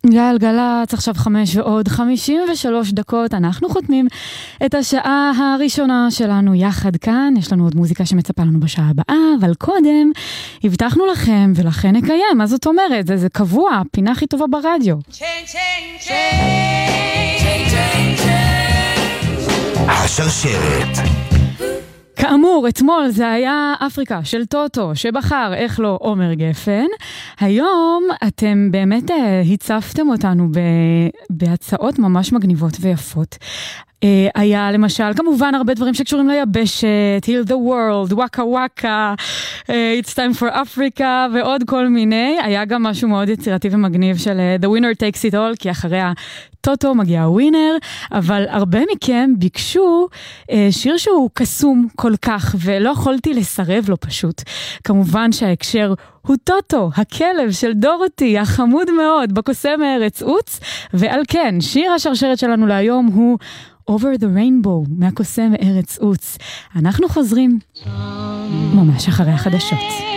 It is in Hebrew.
גלגלצ, עכשיו 5:53, אנחנו חותמים את השעה הראשונה שלנו יחד כאן. יש לנו עוד מוזיקה שמצפה לנו בשעה הבאה, אבל קודם הבטחנו לכם ולכן נקיים. מה זאת אומרת? זה קבוע, פינה הכי טובה ברדיו. השרשרת. כאמור, אתמול זה היה אפריקה של טוטו, שבחר, איך לא, עומר גפן. היום אתם באמת הצפתם אותנו בהצעות ממש מגניבות ויפות. היה למשל, כמובן, הרבה דברים שקשורים ליבשת, Heal the World, Waka Waka, It's Time for Africa, ועוד כל מיני. היה גם משהו מאוד יצירתי ומגניב של The Winner Takes It All, כי אחרי הטוטו מגיע הווינר, אבל הרבה מכם ביקשו שיר שהוא קסום כל כך, ולא יכולתי לסרב לו פשוט. כמובן שההקשר הוא טוטו, הכלב של דורותי, החמוד מאוד, בקוסם מארץ עוץ, ועל כן, שיר השרשרת שלנו להיום הוא Over the Rainbow, מהקוסם מארץ עוץ. אנחנו חוזרים ממש אחרי החדשות.